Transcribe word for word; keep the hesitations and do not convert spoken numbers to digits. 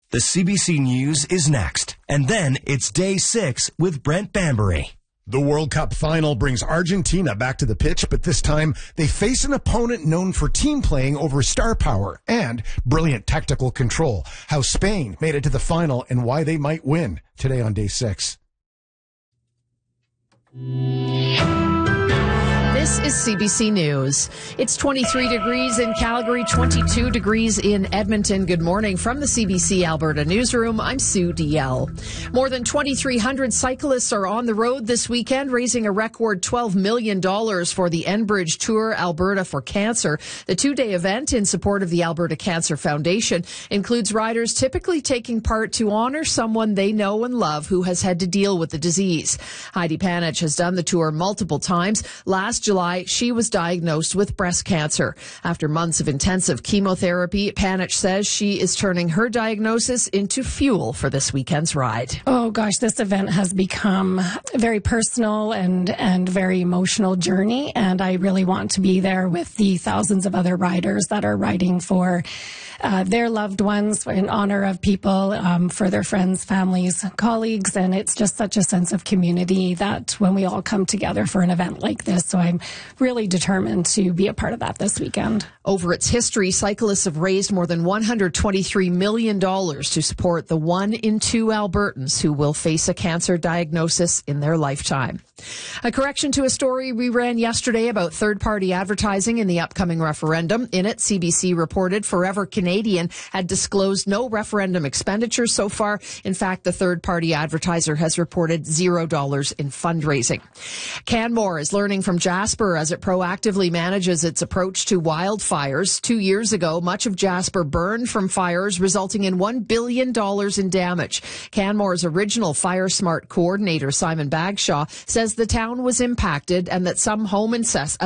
The C B C News is next. And then it's day six with Brent Bambury. The World Cup final brings Argentina back to the pitch, but this time they face an opponent known for team playing over star power and brilliant technical control. How Spain made it to the final and why they might win today on day six. This is C B C News. It's twenty-three degrees in Calgary, twenty-two degrees in Edmonton. Good morning from the C B C Alberta Newsroom. I'm Sue D L. More than twenty-three hundred cyclists are on the road this weekend, raising a record twelve million dollars for the Enbridge Tour Alberta for Cancer. The two-day event in support of the Alberta Cancer Foundation includes riders typically taking part to honor someone they know and love who has had to deal with the disease. Heidi Panich has done the tour multiple times. Last July, she was diagnosed with breast cancer. After months of intensive chemotherapy, Panich says she is turning her diagnosis into fuel for this weekend's ride. Oh gosh, this event has become a very personal and, and very emotional journey, and I really want to be there with the thousands of other riders that are riding for uh, their loved ones in honor of people, um, for their friends, families, colleagues, and it's just such a sense of community that when we all come together for an event like this, so I'm really determined to be a part of that this weekend. Over its history, cyclists have raised more than one hundred twenty-three million dollars to support the one in two Albertans who will face a cancer diagnosis in their lifetime. A correction to a story we ran yesterday about third-party advertising in the upcoming referendum. In it, C B C reported Forever Canadian had disclosed no referendum expenditures so far. In fact, the third-party advertiser has reported zero dollars in fundraising. Canmore is learning from Jasper as it proactively manages its approach to wildfires. Two years ago, much of Jasper burned from fires, resulting in one billion dollars in damage. Canmore's original Fire Smart coordinator, Simon Bagshaw, says the town was impacted and that some home assess-